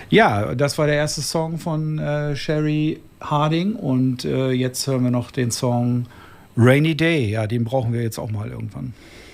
Ja, das war der erste Song von Sherry Harding und jetzt hören wir noch den Song Rainy Day. Ja, den brauchen wir jetzt auch mal irgendwann.